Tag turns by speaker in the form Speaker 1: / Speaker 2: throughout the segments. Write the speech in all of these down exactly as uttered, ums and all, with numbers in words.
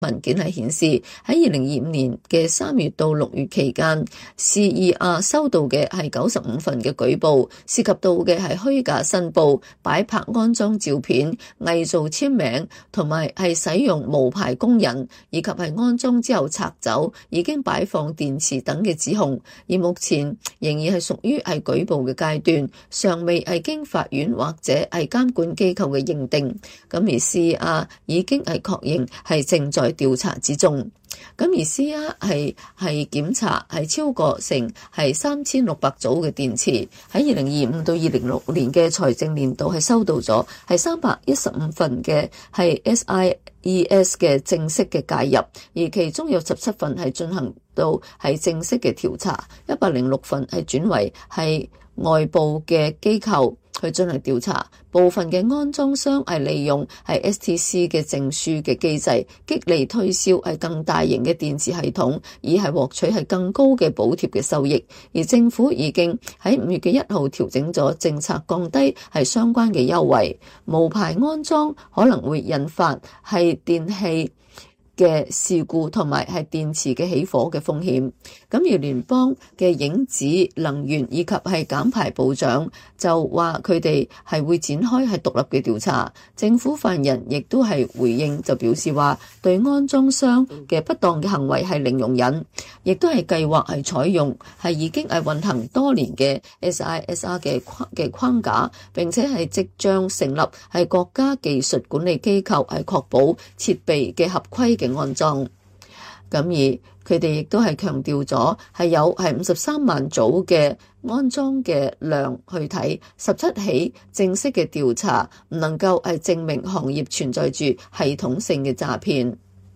Speaker 1: 文件係顯示喺二零二五年嘅三月到六月期間 ，C E R 收到嘅係九十五份嘅舉報，涉及到嘅係虛假申報、擺拍安裝照片、偽造簽名，同埋係使用無牌工人，以及係安裝之後拆走已經擺放電池等嘅指控。而目前仍然係屬於係舉報嘅階段，尚未係經法院或者係監管機構嘅認定。咁而 C E R 已經係確認係正在調查之中。咁而 C E R 係係檢查係超過成係三千六百組嘅電池，喺二零二五到二零六年嘅財政年度係收到咗係三百一十五份嘅係 S I E S 嘅正式嘅介入，而其中有十七份係進行到係正式嘅調查，一百零六份係轉為係外部嘅機構去進行調查。部分嘅安裝商係利用係 S T C 嘅證書嘅機制，激勵推銷係更大型嘅電池系統，以係獲取係更高嘅補貼嘅收益。而政府已經喺五月嘅一號調整咗政策，降低係相關嘅優惠。無牌安裝可能會引發係電器嘅事故同埋係電池嘅起火嘅風險。咁而聯邦嘅影子能源以及係減排部長就話佢哋係會展開係獨立嘅調查。政府發言人亦都係回應，就表示話對安裝商嘅不當嘅行為係零容忍，亦都係計劃係採用係已經係運行多年嘅 S I S R 嘅嘅框架，並且係即將成立係國家技術管理機構，係確保設備嘅合規嘅安裝。咁而佢哋亦都係強調咗係有係五十三萬組嘅安裝嘅量去睇，十七起正式嘅調查唔能夠係證明行業存在住系統性嘅詐騙。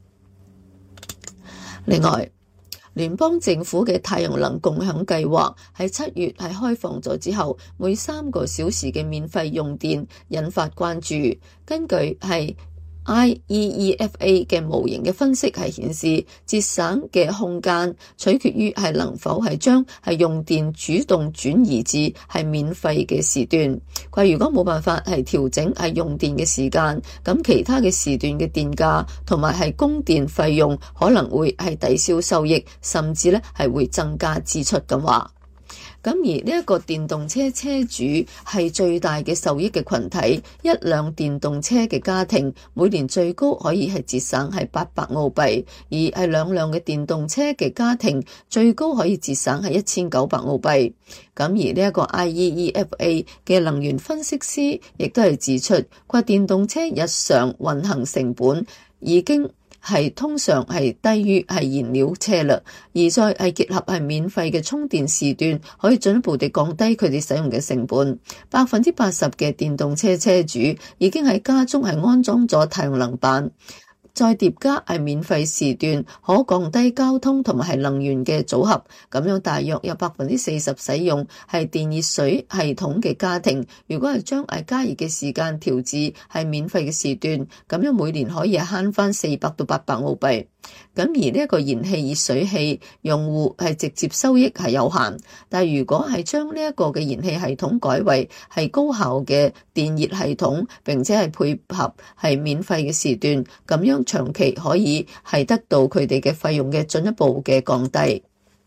Speaker 1: 另外，聯邦政府嘅太陽能共享計劃喺七月係開放咗之後，每三個小時嘅免費用電引發關注。根據係I E E F A 嘅模型嘅分析係顯示，節省嘅空間取決於係能否係將係用電主動轉移至係免費嘅時段。佢如果冇辦法係調整係用電嘅時間，咁其他嘅時段嘅電價同埋係供電費用可能會係抵消收益，甚至咧係會增加支出咁話。咁而呢一個電動車車主係最大嘅受益嘅群體，一輛電動車嘅家庭每年最高可以係節省係八百澳幣，而係兩輛嘅電動車嘅家庭最高可以節省係一千九百澳幣。咁而呢一個 I E E F A 嘅能源分析師亦都係指出，佢話電動車日常運行成本已經係通常係低於係燃料車啦，而再係結合係免費嘅充電時段，可以進一步地降低佢哋使用嘅成本。百分之八十嘅電動車車主已經喺家中係安裝咗太陽能板。再疊加係免費時段，可降低交通同埋係能源嘅組合，咁樣大約有百分之四十使用係電熱水系統嘅家庭，如果係將係加熱嘅時間調至係免費嘅時段，咁樣每年可以係慳翻四百到八百澳幣。咁而呢一個燃氣熱水器用戶係直接收益係有限，但係如果係將呢一個嘅燃氣系統改為係高效嘅電熱系統，並且係配合係免費嘅時段，咁樣長期可以係得到佢哋嘅費用嘅進一步嘅降低。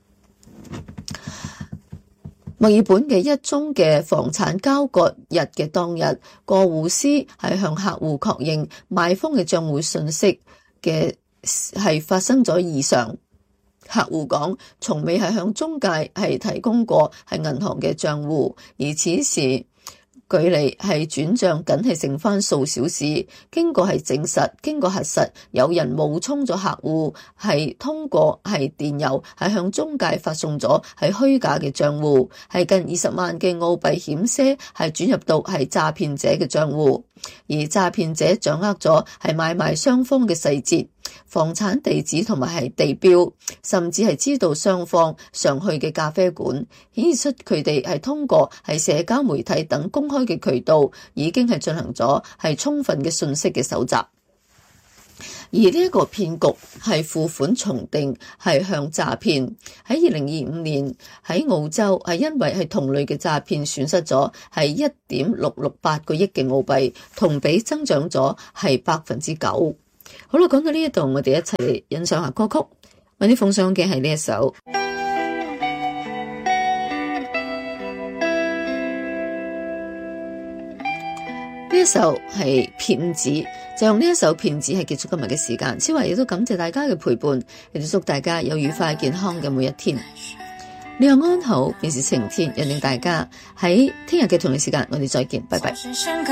Speaker 1: 墨爾本嘅一宗嘅房產交割日嘅當日，過戶師係向客戶確認賣方嘅賬戶信息嘅係發生咗異常。客戶講從未係向中介係提供過係銀行嘅賬戶，而此時距離係轉賬僅係剩翻數小時，經過係證實，經過核實，有人冒充咗客戶，係通過係電郵係向中介發送咗係虛假嘅賬戶，係近二十萬嘅澳幣險些係轉入到係詐騙者嘅賬戶，而詐騙者掌握咗係買賣雙方嘅細節、房產地址同埋係地標，甚至係知道雙方常去嘅咖啡館，顯示出佢哋係通過係社交媒體等公開嘅渠道，已經係進行咗係充分嘅信息嘅搜集。而呢一個騙局係付款重定係向詐騙。喺二零二五年喺澳洲係因為係同類嘅詐騙損失咗係一點六六八個億嘅澳幣，同比增長咗係百分之九。 好啦，講到呢一度，我哋一齊嚟欣賞下歌曲。為你奉上嘅係呢一首。呢一首係騙子，就用呢一首騙子係結束今日嘅時間。此外亦都感謝大家嘅陪伴，亦都祝大家有愉快健康嘅每一天。你又安好，便是晴天，約定大家喺聽日嘅同一時間，我哋再見，拜拜。